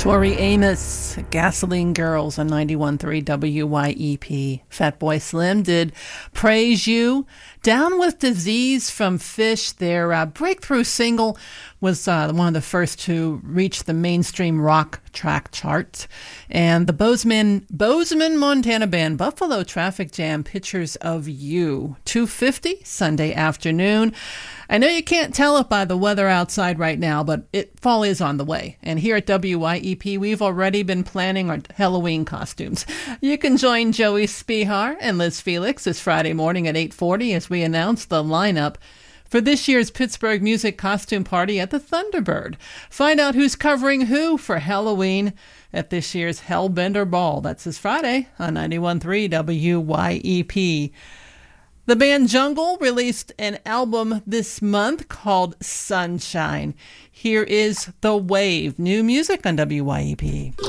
Tori Amos, Gasoline Girls on 91.3 WYEP. Fatboy Slim did Praise You. Down with Disease from Fish, their breakthrough single, was one of the first to reach the mainstream rock track charts. And the Bozeman, Montana band Buffalo Traffic Jam, Pictures of You. 2:50 Sunday afternoon. I know you can't tell it by the weather outside right now, but fall is on the way. And here at WYEP, we've already been planning our Halloween costumes. You can join Joey Spihar and Liz Felix this Friday morning at 8:40 as we announce the lineup for this year's Pittsburgh Music Costume Party at the Thunderbird. Find out who's covering who for Halloween at this year's Hellbender Ball. That's this Friday on 91.3 WYEP. The band Jungle released an album this month called Sunshine. Here is The Wave, new music on WYEP.